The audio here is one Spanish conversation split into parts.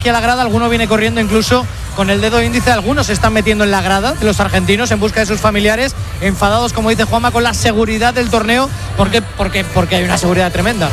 aquí a la grada, alguno viene corriendo incluso con el dedo índice, algunos se están metiendo en la grada de los argentinos en busca de sus familiares, enfadados, como dice Juanma, con la seguridad del torneo, porque hay una seguridad tremenda.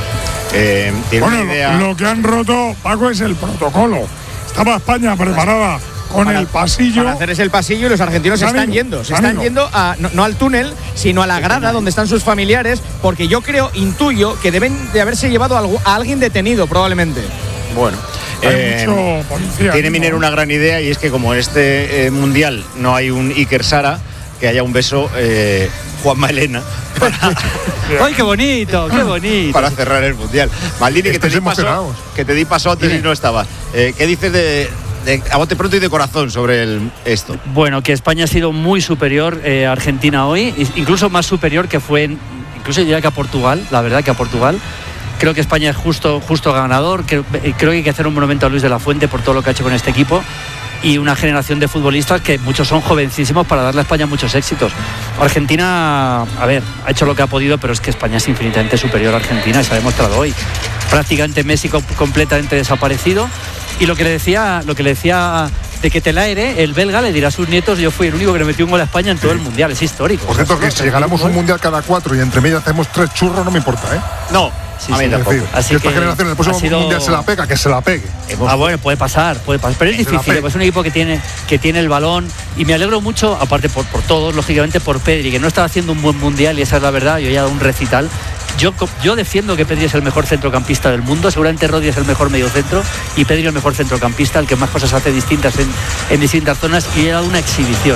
Lo que han roto, Paco, es el protocolo. Estaba España preparada con el pasillo. Para hacer ese el pasillo y los argentinos se están yendo no al túnel, sino a la grada donde están sus familiares, porque yo intuyo que deben de haberse llevado a alguien detenido probablemente. Bueno, mucho policía, tiene Minero una gran idea, y es que como en este mundial no hay un Iker Sara, que haya un beso Juanma Elena ¡ay, qué bonito, qué bonito! para cerrar el mundial. Maldini, que te di paso antes y no estabas. ¿Qué dices de a bote pronto y de corazón sobre esto? Bueno, que España ha sido muy superior a Argentina hoy, incluso más superior incluso diría que a Portugal, la verdad que a Portugal. Creo que España es justo ganador. Creo que hay que hacer un monumento a Luis de la Fuente por todo lo que ha hecho con este equipo, y una generación de futbolistas que muchos son jovencísimos para darle a España muchos éxitos. Argentina, ha hecho lo que ha podido, pero es que España es infinitamente superior a Argentina y se ha demostrado hoy. Prácticamente Messi completamente desaparecido, y lo que le decía de que Telaere, el belga, le dirá a sus nietos: yo fui el único que le metió un gol a España en todo el mundial. Es histórico. Por cierto, que si ganamos un mundial cada 4 y entre medias hacemos 3 churros, no me importa, ¿eh? No. Sí, a mí tampoco. Así que esta generación en el próximo mundial se la pega, que se la pegue. Bueno, puede pasar, pero es difícil. Es un equipo que tiene el balón, y me alegro mucho, aparte por todos, lógicamente por Pedri, que no estaba haciendo un buen mundial, y esa es la verdad. Yo ya he dado un recital. Yo defiendo que Pedri es el mejor centrocampista del mundo. Seguramente Rodri es el mejor mediocentro y Pedri el mejor centrocampista, el que más cosas hace distintas en distintas zonas, y he dado una exhibición.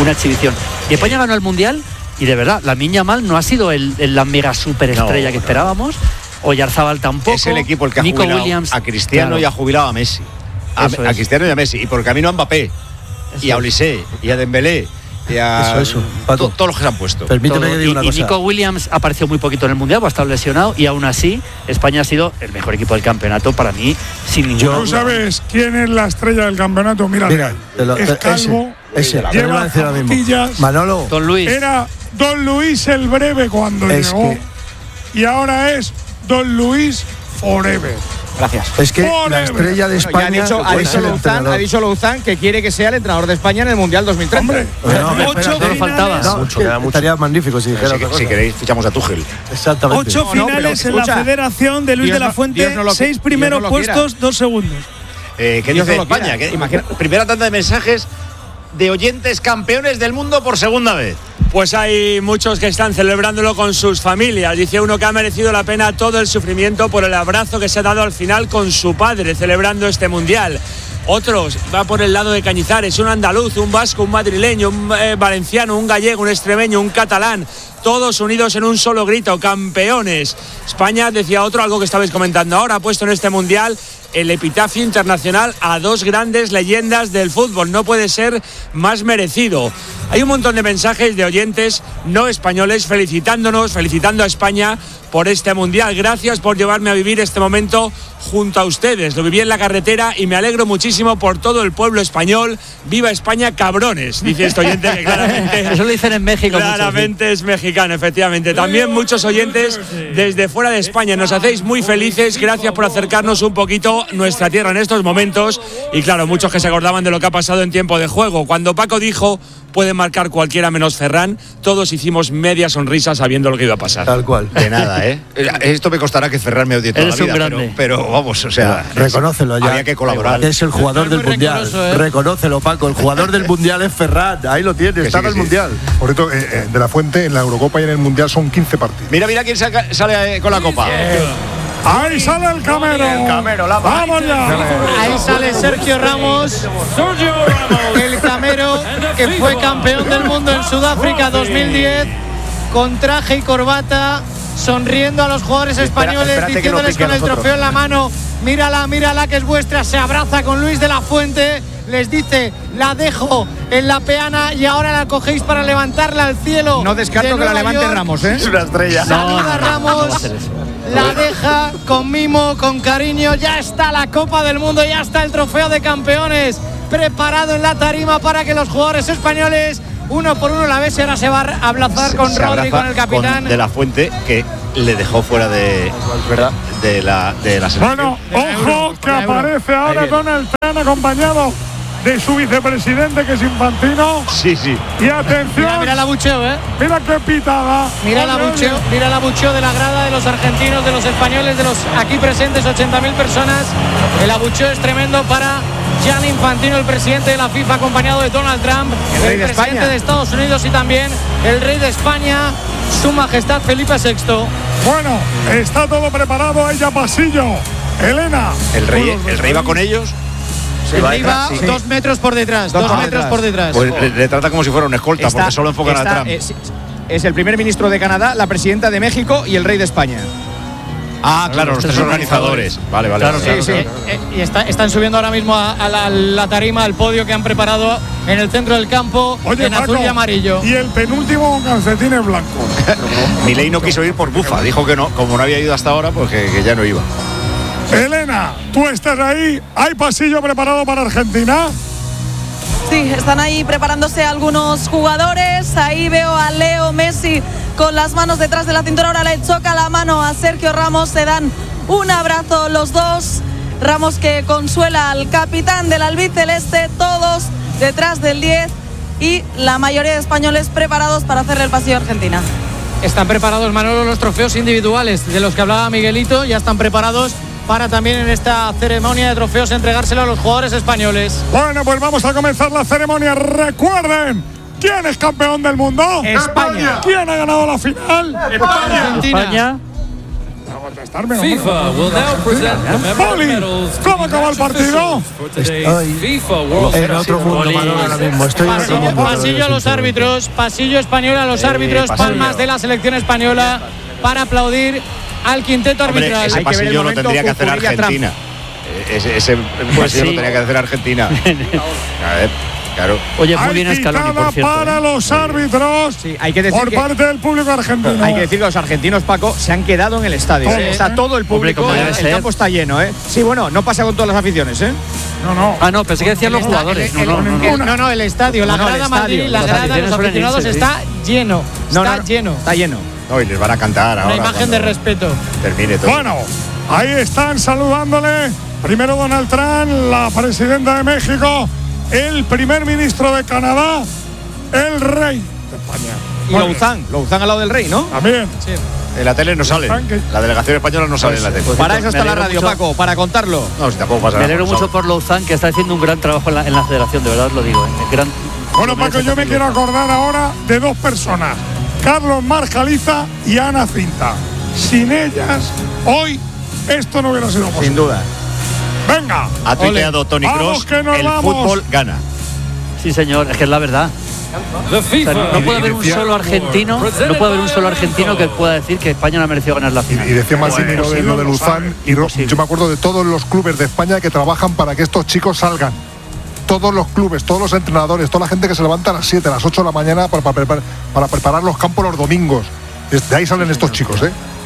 Y España ganó el mundial, y de verdad, Lamine Yamal no ha sido la mega superestrella que esperábamos. Oyarzábal tampoco. Es el equipo el que ha Nico jubilado Williams, a Cristiano, claro, y ha jubilado a Messi. A Cristiano y a Messi. Y por el camino a Mbappé, y a Olise, y a Dembélé, y a todos los que se han puesto. Permíteme que diga una cosa. Y Nico Williams apareció muy poquito en el mundial, ha estado lesionado, y aún así España ha sido el mejor equipo del campeonato para mí, sin ninguna duda. ¿Tú sabes quién es la estrella del campeonato? Mira, es calvo, lleva zapatillas. Manolo, Don Luis. Era Don Luis el Breve cuando llegó, y ahora es Don Luis Forever. Gracias. Es que la estrella de España ha dicho Louzán que quiere que sea el entrenador de España en el Mundial 2030. Hombre, 8 finales. Estaría magnífico si dijera. Si queréis, fichamos a Tuchel. Exactamente. 8 finales en la Federación de Luis de la Fuente, 6 primeros puestos, 2 segundos. ¿Qué dice España? Primera tanda de mensajes de oyentes campeones del mundo por segunda vez. Pues hay muchos que están celebrándolo con sus familias. Dice uno que ha merecido la pena todo el sufrimiento por el abrazo que se ha dado al final con su padre celebrando este mundial. Otros va por el lado de Cañizares, un andaluz, un vasco, un madrileño, un valenciano, un gallego, un extremeño, un catalán, todos unidos en un solo grito: campeones. España, decía otro, algo que estabais comentando ahora, ha puesto en este mundial el epitafio internacional a 2 grandes leyendas del fútbol. No puede ser más merecido. Hay un montón de mensajes de oyentes no españoles felicitando a España por este mundial. Gracias por llevarme a vivir este momento junto a ustedes. Lo viví en la carretera y me alegro muchísimo por todo el pueblo español. ¡Viva España, cabrones! Dice este oyente que claramente… Eso lo dicen en México. Claramente mucho, sí. Es mexicano, efectivamente. También muchos oyentes desde fuera de España. Nos hacéis muy felices. Gracias por acercarnos un poquito nuestra tierra en estos momentos. Y claro, muchos que se acordaban de lo que ha pasado en tiempo de juego. Cuando Paco dijo: puede marcar cualquiera menos Ferran, todos hicimos media sonrisa sabiendo lo que iba a pasar. Tal cual. De nada, ¿eh? Esto me costará que Ferran me odie toda la vida, pero vamos, o sea… Reconócelo ya. Había que colaborar. Es el jugador del mundial. Reconócelo, Paco. El jugador del mundial es Ferran. Ahí lo tienes, está en el mundial. Por cierto, de la Fuente en la Eurocopa y en el mundial son 15 partidos. Mira quién sale con la copa. Ahí sale el Camero. Vamos ya. Ahí sale Sergio Ramos. El Camero, que fue campeón del mundo en Sudáfrica 2010, con traje y corbata, sonriendo a los jugadores españoles, diciéndoles con el trofeo en la mano: mírala que es vuestra. Se abraza con Luis de la Fuente, les dice: la dejo en la peana y ahora la cogéis para levantarla al cielo. No descarto que la levante Ramos, ¿eh? Es una estrella. Saluda a Ramos, la deja con mimo, con cariño. Ya está la Copa del Mundo, ya está el trofeo de campeones preparado en la tarima para que los jugadores españoles uno por uno la besen. Ahora se va a abrazar con Rodri, con el capitán de la Fuente, que le dejó fuera de la selección. Bueno, ojo que aparece ahora Donald Trump acompañado de su vicepresidente, que es Infantino. Sí. Y atención. Mira el abucheo, Mira qué pitada. Mira el abucheo de la grada, de los argentinos, de los españoles, de los aquí presentes 80.000 personas. El abucheo es tremendo para Gianni Infantino, el presidente de la FIFA, acompañado de Donald Trump, el presidente de Estados Unidos y también el rey de España, su majestad Felipe VI. Bueno, está todo preparado, ella pasillo. Elena. ¿El rey va con ellos? El rey va 2 metros por detrás, 2 metros por detrás. Pues le trata como si fuera un escolta, porque solo enfocan a Trump. Es el primer ministro de Canadá, la presidenta de México y el rey de España. Claro, los 3 organizadores. Vale. Claro. Y están subiendo ahora mismo a la tarima, al podio que han preparado en el centro del campo. Oye, en Paco, azul y amarillo. Y el penúltimo con calcetines blancos. Milei no quiso ir por bufa, dijo que no, como no había ido hasta ahora, pues que ya no iba. Elena, tú estás ahí. ¿Hay pasillo preparado para Argentina? Sí, están ahí preparándose algunos jugadores. Ahí veo a Leo Messi con las manos detrás de la cintura. Ahora le choca la mano a Sergio Ramos. Se dan un abrazo los dos. Ramos que consuela al capitán del albiceleste. Todos detrás del 10 y la mayoría de españoles preparados para hacer el pasillo a Argentina. Están preparados, Manolo, los trofeos individuales de los que hablaba Miguelito. Ya están preparados para también en esta ceremonia de trofeos entregárselo a los jugadores españoles. Bueno, pues vamos a comenzar la ceremonia. Recuerden, ¿quién es campeón del mundo? España. ¿Quién ha ganado la final? Argentina. FIFA will now present the memorable medals. ¿Cómo acabó el partido? En otro mundo, Manolo, ahora mismo. Estoy en otro mundo. Pasillo a los árbitros, pasillo español a los árbitros, palmas de la selección española para aplaudir al quinteto arbitral. Ese pasillo lo tendría que hacer Argentina. Ese pasillo lo tendría que hacer Argentina. A ver, claro. Oye, muy bien Scaloni, por cierto. Para los árbitros, hay que decir por parte del público argentino. Hay que decir que los argentinos, Paco, se han quedado en el estadio. Está todo el público, el campo está lleno. Sí, bueno, no pasa con todas las aficiones. No, pensé que decían los jugadores. No, el estadio, la grada Madrid, la grada de los aficionados está lleno. Está lleno. No, y les van a cantar ahora. Una imagen de respeto. Termine todo. Bueno, ahí están saludándole. Primero Donald Trump, la presidenta de México, el primer ministro de Canadá, el rey de España. Y Louzán al lado del rey, ¿no? También. Sí. En la tele no sale. La delegación española no sale en la tele. Para eso está la radio, Paco, para contarlo. No, si tampoco pasa Me nada. alegro mucho por Louzán, que está haciendo un gran trabajo en la federación, de verdad os lo digo. Bueno, Paco, yo me quiero acordar ahora de 2 personas. Carlos Marjaliza y Ana Cinta. Sin ellas, hoy esto no hubiera sido posible. Sin duda. Venga. Ha tuiteado Tony Kroos, el fútbol gana. Sí, señor, es que es la verdad. O sea, no puede haber un solo argentino, que pueda decir que España no ha merecido ganar la final. Y decía Massini lo de Louzán, y yo me acuerdo de todos los clubes de España que trabajan para que estos chicos salgan. Todos los clubes, todos los entrenadores, toda la gente que se levanta a las 7, a las 8 de la mañana para preparar los campos los domingos. De ahí salen estos chicos,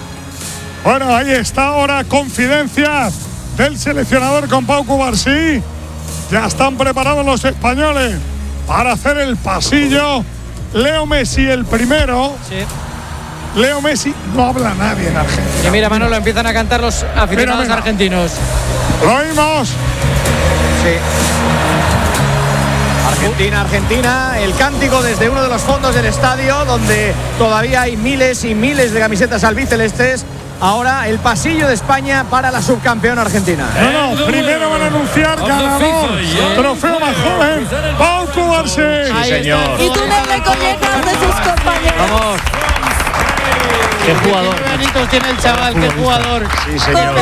Bueno, ahí está ahora confidencias del seleccionador con Pau Cubarsí. Ya están preparados los españoles para hacer el pasillo. Leo Messi el primero. Sí. Leo Messi, no habla nadie en Argentina. Y mira, Manolo, empiezan a cantar los aficionados argentinos. Lo oímos. Sí. Argentina, el cántico desde uno de los fondos del estadio, donde todavía hay miles y miles de camisetas albicelestes. Ahora el pasillo de España para la subcampeona argentina. No, primero van a anunciar ganador. Trofeo más joven, Pau Cubarsí. Sí, señor. Y túnel de collejas de sus compañeros. Vamos. Qué jugador. Qué bonitos tiene el chaval, qué jugador. Sí, señor.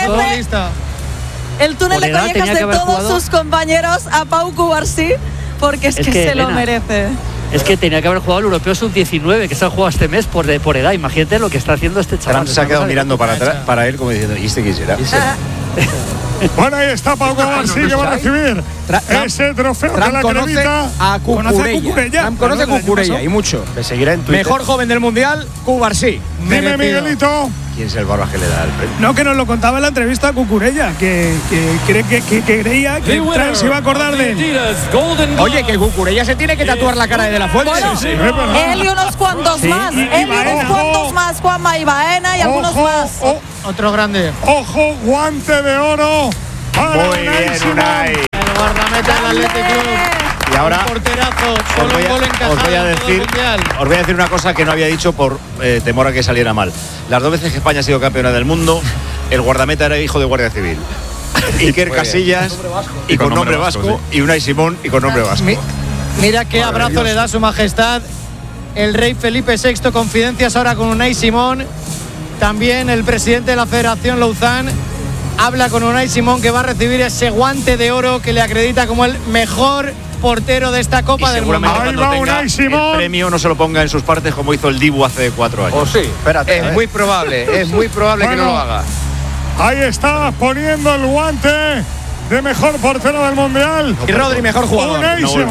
El túnel de collejas de todos sus compañeros a Pau Cubarsí, porque es que se lo merece. Es que tenía que haber jugado el Europeo Sub-19, que se ha jugado este mes por edad. Imagínate lo que está haciendo este chaval. Trump se ha quedado mirando para él como diciendo, ¿y este quién será? Bueno, ahí está Pau Cubarsí, que va a recibir ese trofeo que la acredita a Cucurella. Trump conoce a Cucurella y mucho. Me seguirá en Twitter. Mejor joven del Mundial, Cubarsí. Dime, Miguelito. quién es el Barbas que le da el premio. No, que nos lo contaba en la entrevista a Cucurella, que creía que Trump se iba a acordar de él. Oye, que Cucurella se tiene que tatuar la cara de la Fuente. Bueno, él y unos cuantos más. Él y unos cuantos más, Juanma y Baena y algunos más. Otro grande. Ojo, guante de oro. Muy bien, Unai. El guardameta del Athletic Club. Y ahora un porterazo, solo un gol encajado os voy a en todo el Mundial. decir una cosa que no había dicho por temor a que saliera mal. Las 2 veces que España ha sido campeona del mundo, el guardameta era hijo de Guardia Civil. Iker Casillas y con nombre vasco, sí. Y Unai Simón y con nombre vasco. Mira qué abrazo le da su majestad el rey Felipe VI. Confidencias ahora con Unai Simón. También el presidente de la Federación Louzán habla con Unai Simón, que va a recibir ese guante de oro que le acredita como el mejor portero de esta Copa del Mundo. Cuando tenga el premio no se lo ponga en sus partes como hizo el Dibu hace 4 años. Sí, espérate. Es muy probable que no lo haga. Ahí está poniendo el guante de mejor portero del Mundial. Y Rodri, mejor jugador.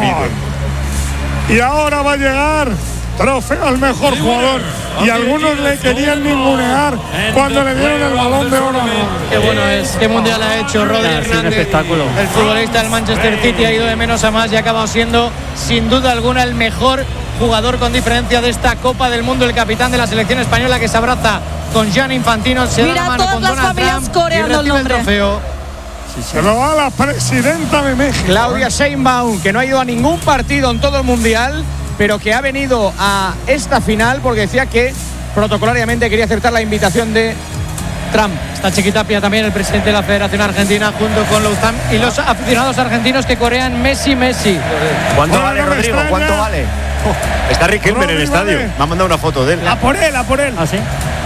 Y ahora va a llegar trofeo al mejor jugador. Y algunos le querían ningunear cuando le dieron el Balón de Oro. Qué bueno es, qué mundial ha hecho Rodri Hernández. Un espectáculo. El futbolista del Manchester City ha ido de menos a más y ha acabado siendo, sin duda alguna, el mejor jugador con diferencia de esta Copa del Mundo. El capitán de la selección española, que se abraza con Gianni Infantino, se da la mano con Donald Trump y recibe el trofeo. Se lo da la presidenta de México. Claudia Sheinbaum, que no ha ido a ningún partido en todo el Mundial, pero que ha venido a esta final porque decía que protocolariamente quería aceptar la invitación de Trump. Está Chiquitapia también, el presidente de la Federación Argentina, junto con Louzán y los aficionados argentinos que corean Messi. ¿Cuánto vale, Rodrigo? ¿Cuánto vale? Está Rick Elmer en el estadio. Me ha mandado una foto de él. A por él. ¿Ah, sí?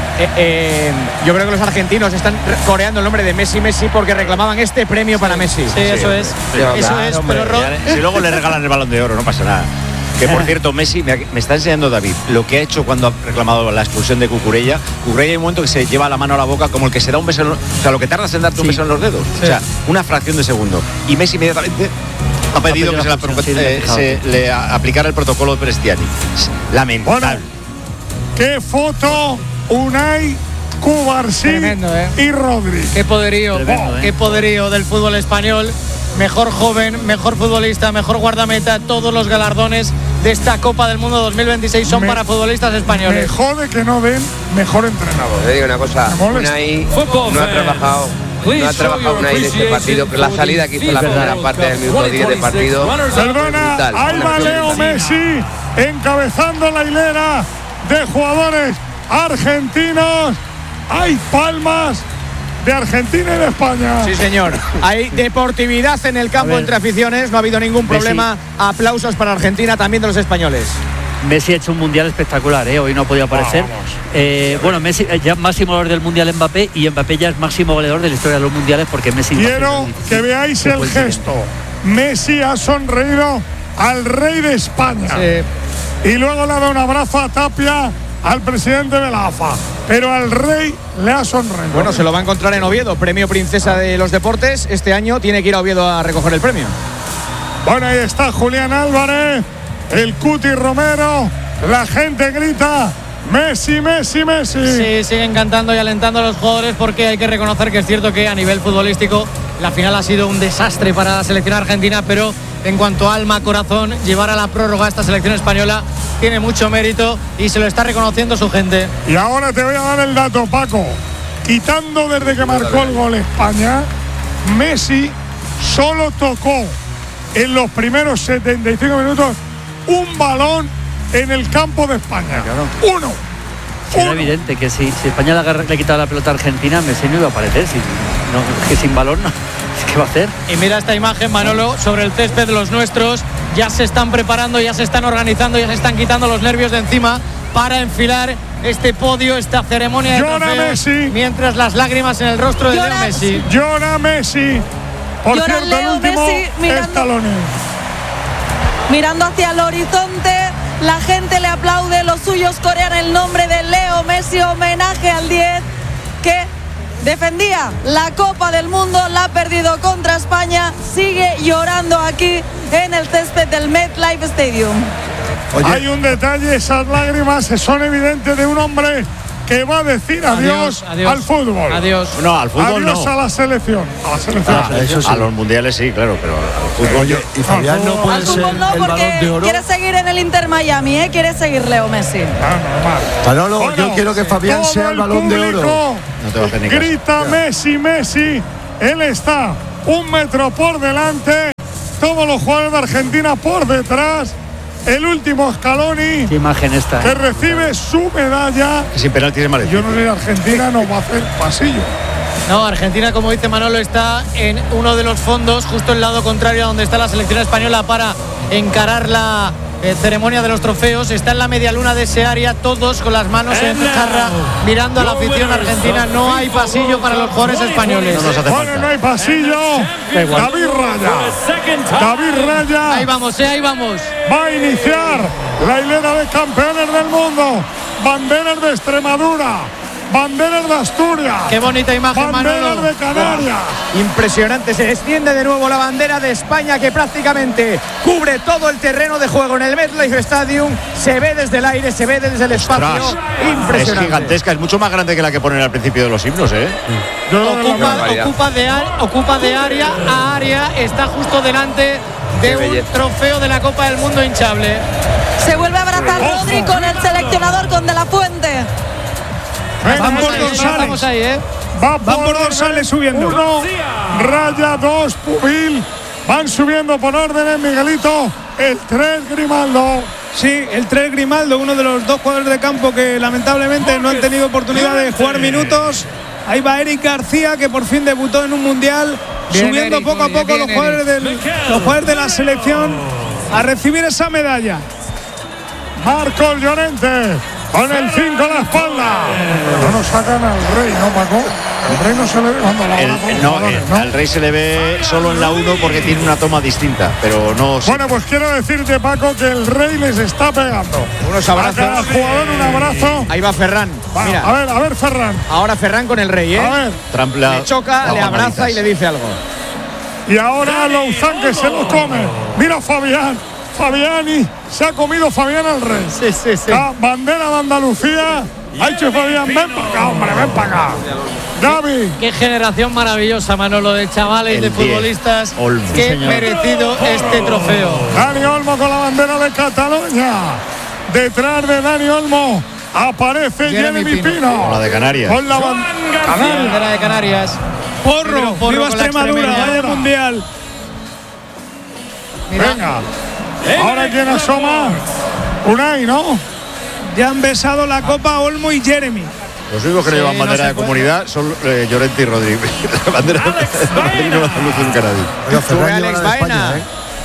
Yo creo que los argentinos están coreando el nombre de Messi porque reclamaban este premio para Messi. Sí, eso es. Eso es, pero si luego le regalan el Balón de Oro, no pasa nada. Que por cierto, Messi, me está enseñando David lo que ha hecho cuando ha reclamado la expulsión de Cucurella. Cucurella hay un momento que se lleva la mano a la boca como el que se da un beso, o sea, lo que tardas en darte un beso en los dedos. Sí. O sea, una fracción de segundo. Y Messi inmediatamente ha pedido que se le aplicara el protocolo de Prestiani. Lamentable. Bueno, qué foto, Unai, Cubarsí y Rodri. Qué poderío, qué poderío del fútbol español. Mejor joven, mejor futbolista, mejor guardameta. Todos los galardones de esta Copa del Mundo 2026 son para futbolistas españoles. Me jode que no den mejor entrenador. Te digo una cosa, Unai no ha trabajado Unai en este partido, pero la salida que hizo la primera parte del minuto 10 de partido. Perdona, ahí va Leo Messi encabezando la hilera de jugadores argentinos. Hay palmas de Argentina y de España. Sí, señor. Hay deportividad en el campo entre aficiones. No ha habido ningún problema. Messi. Aplausos para Argentina, también de los españoles. Messi ha hecho un mundial espectacular, hoy no ha podido aparecer. Bueno, Messi ya máximo goleador del mundial Mbappé, y Mbappé ya es máximo goleador de la historia de los mundiales porque Messi. Quiero que veáis el gesto. Messi ha sonreído al rey de España. Sí. Y luego le ha dado un abrazo a Tapia, al presidente de la AFA, pero al rey le ha sonreído. Bueno, se lo va a encontrar en Oviedo, premio Princesa de los Deportes. Este año tiene que ir a Oviedo a recoger el premio. Bueno, ahí está Julián Álvarez, el Cuti Romero, la gente grita Messi, Messi, Messi. Sí, siguen cantando y alentando a los jugadores, porque hay que reconocer que es cierto que a nivel futbolístico la final ha sido un desastre para la selección argentina, pero en cuanto a alma, corazón, llevar a la prórroga a esta selección española tiene mucho mérito y se lo está reconociendo su gente. Y ahora te voy a dar el dato, Paco. Quitando desde que marcó el gol España, Messi solo tocó en los primeros 75 minutos un balón en el campo de España. Claro. Uno. Era evidente que si España le quitaba la pelota a Argentina, Messi no iba a aparecer. Que sin balón no. ¿Qué va a hacer? Y mira esta imagen, Manolo, sobre el césped. Los nuestros ya se están preparando, ya se están organizando, ya se están quitando los nervios de encima para enfilar este podio, esta ceremonia de trofeos, mientras las lágrimas en el rostro de Leo Messi. Llora Messi. Por cierto, Leo el último Messi mirando hacia el horizonte. La gente le aplaude, los suyos corean el nombre de Leo Messi, homenaje al 10 que defendía la Copa del Mundo, la ha perdido contra España, sigue llorando aquí en el césped del MetLife Stadium. Oye, hay un detalle, esas lágrimas son evidentes de un hombre que va a decir adiós al fútbol. Adiós. No, al fútbol adiós no. a la selección. A la selección. Eso sí. A los mundiales sí, claro, pero al fútbol yo. Y Fabián no puede Al ser fútbol no, el Balón de porque Oro. quiere seguir en el Inter Miami, quiere seguir Leo Messi. Manolo, Bueno, yo quiero que Fabián todo sea el Balón de Oro. No te va a hacer ni caso. Grita Messi, Messi. Él está 1 metro por delante. Todos los jugadores de Argentina por detrás. El último Scaloni, Qué imagen esta. que recibe su medalla. Sin penalti es mal. Yo no sé, Argentina no va a hacer pasillo. No, Argentina, como dice Manolo, está en uno de los fondos, justo el lado contrario a donde está la selección española para encarar la ceremonia de los trofeos. Está en la media luna de ese área, todos con las manos en jarra, mirando a la afición argentina. No hay pasillo para los jugadores españoles. No nos hace Bueno, falta. no hay pasillo. David Raya. David Raya. Ahí vamos, ahí vamos. Va a iniciar la hilera de campeones del mundo. Banderas de Extremadura. Banderas de Asturias. Qué bonita imagen, banderas Manolo. de Canarias. Impresionante, se extiende de nuevo la bandera de España que prácticamente cubre todo el terreno de juego en el MetLife Stadium. Se ve desde el aire, se ve desde el espacio. Ostras, Impresionante. es gigantesca, es mucho más grande que la que ponen al principio de los himnos, ¿eh? Ocupa de área a área, está justo delante de un trofeo de la Copa del Mundo hinchable. Se vuelve a abrazar Rodri con el seleccionador, con De La Fuente. Van por dorsales. Estamos ahí, Va Van por dorsales subiendo. 1, Raya 2, Pubil. Van subiendo por órdenes, Miguelito. El 3, Grimaldo. Sí, el 3 Grimaldo, uno de los dos jugadores de campo que lamentablemente no han tenido oportunidad de jugar minutos. Ahí va Eric García, que por fin debutó en un mundial, Bien, subiendo Eric, poco a muy bien, poco los jugadores de la selección a recibir esa medalla. Marcos Llorente. Con el 5 a la espalda. Pero no nos sacan al Rey, ¿no, Paco? El Rey no se le ve cuando la bola con los jugadores, ¿no? Al Rey se le ve solo en la 1 porque tiene una toma distinta, pero no. Bueno, pues quiero decirte, Paco, que el Rey les está pegando. Unos A abrazos. cada jugador un abrazo. Ahí va Ferran. Va, Mira, a ver, Ferran. ahora Ferran con el Rey, A ver. Le choca, le abraza y le dice algo. Y ahora Louzán, que se lo come. Mira Fabián. Fabiani se ha comido Fabián al Rey. Sí. La bandera de Andalucía. Ha hecho Fabián, ven para acá, hombre, ven para acá. David. Qué generación maravillosa, Manolo, de chavales, de futbolistas. Qué merecido este trofeo. Dani Olmo con la bandera de Cataluña. Detrás de Dani Olmo aparece Jeremy Pino. Con la de Canarias. Con la bandera de Canarias. Porro, viva con la Extremadura, extremeña. vaya mundial. Venga. Ahora quién asoma. Unai, ¿no? Ya han besado la copa Olmo y Jeremy. Los únicos que no llevan bandera de comunidad son Llorente y Rodri. La bandera de Madrid no la hace luz nunca nadie. Sube Alex Baena.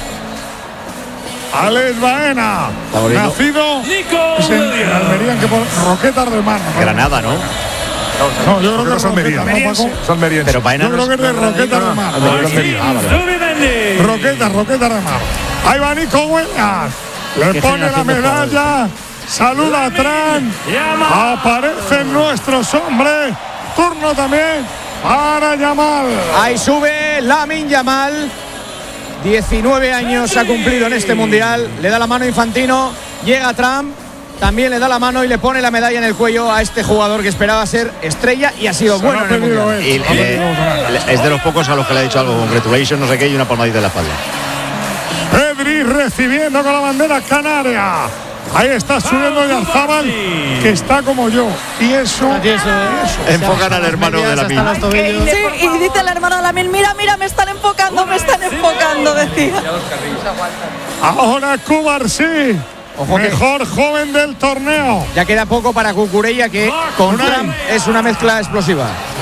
Alex Baena. Nacido en Almería, en que por Roquetas de Mar. Granada, ¿no? No, yo creo que es Almería. Roquetas, ¿no, Paco? Almería. Pero Baena Yo no creo que es de Roquetas de Mar. Roquetas de Mar. Ahí va Nico Williams. Le pone la medalla. Saluda a Tran. Aparecen nuestros hombres. Turno también para Yamal. Ahí sube Lamine Yamal. 19 años ha cumplido en este mundial. Le da la mano a Infantino. Llega Trump. También le da la mano y le pone la medalla en el cuello a este jugador que esperaba ser estrella y ha sido bueno en el mundial. Y es de los pocos a los que le ha dicho algo. Congratulations, no sé qué, y una palmadita en la espalda. Pedri recibiendo con la bandera canaria. Ahí está subiendo Yarzábal, que está como yo. Y eso. Enfocan al hermano de Lamine. Sí, y dice el hermano de Lamine, mira, me están enfocando, decía. Ahora Cubarsí. Mejor joven del torneo. Ya queda poco para Cucurella, que con Trump es una mezcla explosiva.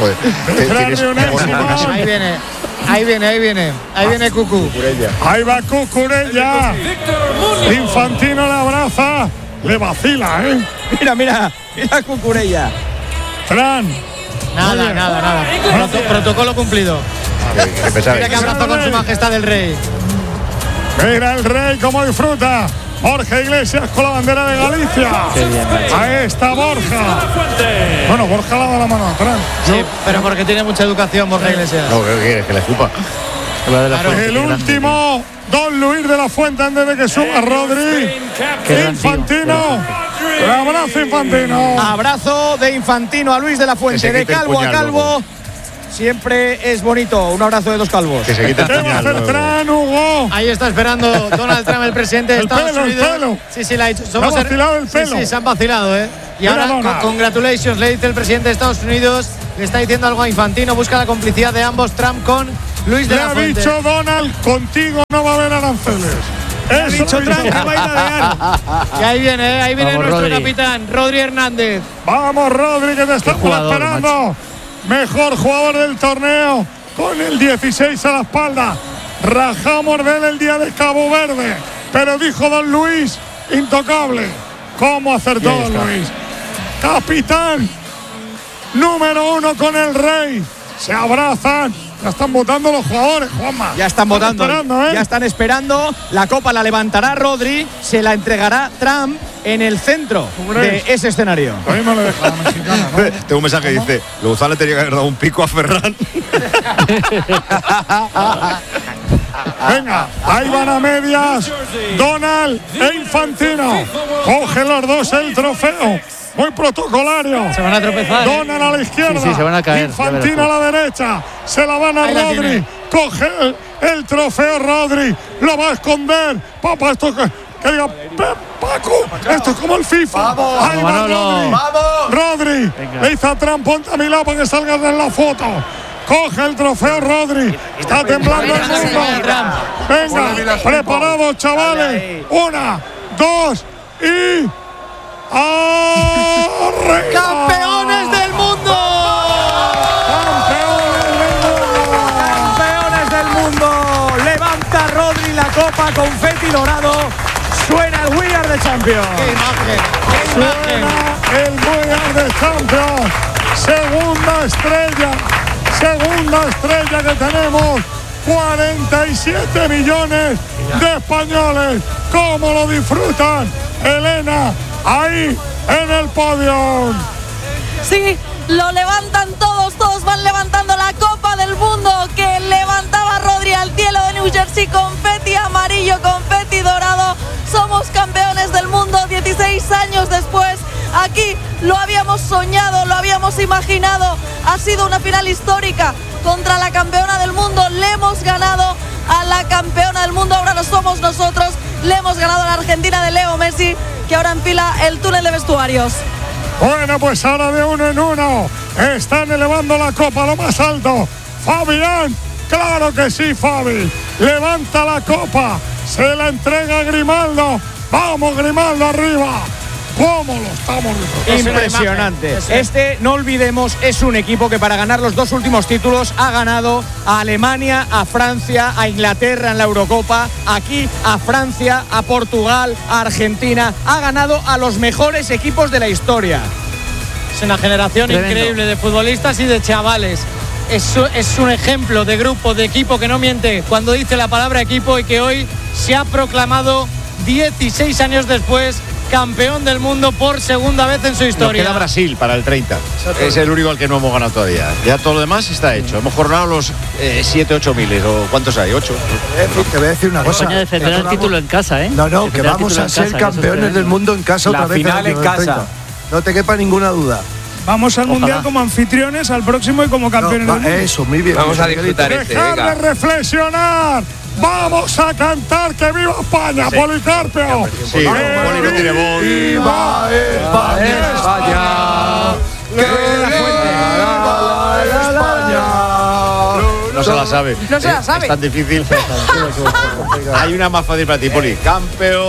Ahí viene Cucu. Ahí va Cucurella. Infantino le abraza. Le vacila, Mira Cucurella. Fran. Nada. Protocolo cumplido. Mira que abrazó con su majestad el rey. Mira el rey cómo disfruta. Borja Iglesias con la bandera de Galicia. Ahí está Borja. Bueno, Borja le da la mano atrás. Sí, pero porque tiene mucha educación Borja Iglesias. No, ¿qué quieres? Que le escupa. El último, Don Luis de la Fuente antes de que suba Rodri. Infantino. Un abrazo, Infantino. Abrazo de Infantino a Luis de la Fuente, de calvo a calvo. Siempre es bonito un abrazo de dos calvos. Que se quita el puñal, Hugo. Ahí está esperando Donald Trump, el presidente de Estados Unidos. El pelo. Sí, sí, le ha dicho. Se ha vacilado el pelo. Sí, se han vacilado, ¿eh? Y Mira, ahora, congratulations, le dice el presidente de Estados Unidos. Le está diciendo algo a Infantino. Busca la complicidad de ambos, Trump con Luis de la Fuente. Le ha dicho Donald, contigo no va a haber aranceles. Le ha dicho Trump que va a ir a Y ahí viene Vamos, nuestro Rodri. capitán, Rodri Hernández. Vamos, Rodri, que te estamos esperando. Macho. Mejor jugador del torneo, con el 16 a la espalda. Rajamos de él el día de Cabo Verde, pero dijo don Luis, intocable. ¿Cómo acertó don Luis? Capitán número 1 con el Rey. Se abrazan. Ya están votando los jugadores, Juanma. Ya están votando, esperando, ¿eh? ya están esperando. La copa la levantará Rodri, se la entregará Trump en el centro de ese escenario. A mí me lo deja la mexicana, ¿no? Tengo un mensaje que dice: Luzán le tenía que haber dado un pico a Ferran. Venga, ahí van a medias Donald e Infantino. Cogen los dos el trofeo. Muy protocolario. Se van a tropezar. Donald a la izquierda. Sí, se van a caer. Infantino a la derecha. Se la van a Ahí la Rodri. tiene. Coge el trofeo Rodri. Lo va a esconder. Papá, esto que diga Paco. Esto es como el FIFA. Ahí va Rodri. Rodri. Le dice a Trump, ponte a mi lado para que salgas en la foto. Coge el trofeo Rodri. Está temblando el mundo. Venga, preparados, chavales. 1, 2 y. ¡Arriba! ¡Campeones del mundo! ¡Campeones del mundo! Levanta Rodri la copa, confeti dorado. Suena el We Are the Champions. ¡Qué imagen! ¡Qué imagen! Suena el We Are the Champions. Segunda estrella que tenemos. 47 millones de españoles. ¿Cómo lo disfrutan? Elena, ahí en el podio. Sí, lo levantan todos van levantando la Copa del Mundo que levantaba Rodri al cielo de New Jersey, confeti amarillo, confeti dorado. Somos campeones del mundo 16 años después. Aquí lo habíamos soñado, lo habíamos imaginado. Ha sido una final histórica contra la campeona del mundo. Le hemos ganado a la campeona del mundo, ahora lo somos nosotros. Le hemos ganado a la Argentina de Leo Messi, que ahora enfila el túnel de vestuarios. Bueno, pues ahora de 1 en 1 están elevando la copa a lo más alto. Fabián, claro que sí, Fabi. Levanta la copa, se la entrega a Grimaldo. Vamos, Grimaldo, arriba. ¿Cómo lo estamos disfrutando? Impresionante. Este, no olvidemos, es un equipo que para ganar los dos últimos títulos ha ganado a Alemania, a Francia, a Inglaterra en la Eurocopa, aquí a Francia, a Portugal, a Argentina. Ha ganado a los mejores equipos de la historia. Es una generación increíble de futbolistas y de chavales. Es un ejemplo de grupo, de equipo que no miente cuando dice la palabra equipo y que hoy se ha proclamado 16 años después campeón del mundo por segunda vez en su historia. Nos queda Brasil para el 30. Es el único al que no hemos ganado todavía. Ya todo lo demás está hecho. Hemos coronado los 7-8 miles. ¿O cuántos hay? 8. Te voy a decir una cosa. España defenderá el título en casa, ¿eh? No, que Defenderá el vamos título a en ser casa, campeones del mundo en casa otra vez. La final en casa. 30. No te quepa ninguna duda. Vamos al Mundial como anfitriones, al próximo y como campeones del mundo. Eso, muy bien. Vamos a disfrutar Dejar de reflexionar. Vamos a cantar que viva España, Policarpio. Sí, Poli no tiene voz. ¡Viva España! No se la sabe. No se la sabe. Es tan difícil. Hay una más fácil para ti, Poli. Campeón.